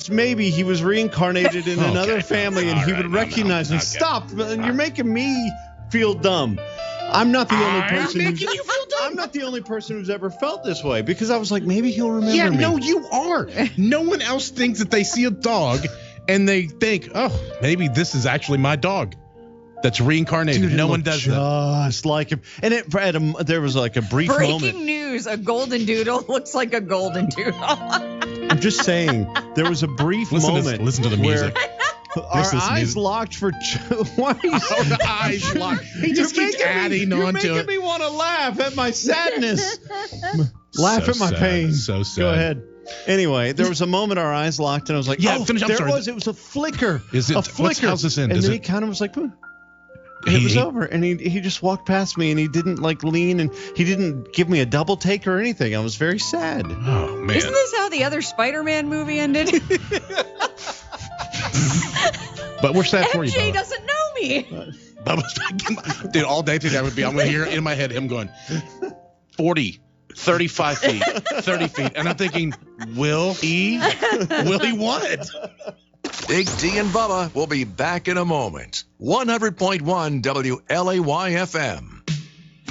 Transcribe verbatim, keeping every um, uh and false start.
just maybe he was reincarnated in Okay, another no, family and all he right, would no, no, recognize him. okay. Stop. You're making me feel dumb. I'm not the only I'm person who's, making you feel dumb. I'm not the only person who's ever felt this way because I was like, maybe he'll remember Yeah, me. no, you are. No one else thinks that they see a dog and they think, oh, maybe this is actually my dog that's reincarnated. Dude, it no one looked does that. just like him. And it, at a, there was like a brief Breaking moment. news, a golden doodle looks like a golden doodle. I'm just saying, there was a brief Listen to- moment. listen to the where music. Our Listen to this eyes music. locked for. Why are you Our eyes locked. He just You're keeps making me- adding you're on making to it. me want to laugh at my sadness. Laugh So at my sad, pain. so sad. Go ahead. Anyway, there was a moment our eyes locked, and I was like, Yeah, oh, finish- I'm there sorry. it was. It was a flicker. Is it- a what's- flicker? how's this end? And Is then it- he kind of was like, "Huh." And it He- was he- over, and he he just walked past me, and he didn't like lean, and he didn't give me a double take or anything. I was very sad. Oh, man. Isn't this how the other Spider-Man movie ended? But we're sad for you, M J Bubba. doesn't know me. Bubba's dude, all day today I would be, I'm going to hear in my head him going forty, thirty-five feet, thirty feet. And I'm thinking, will he? Will he what? Big T and Bubba will be back in a moment. one hundred point one W L A Y F M.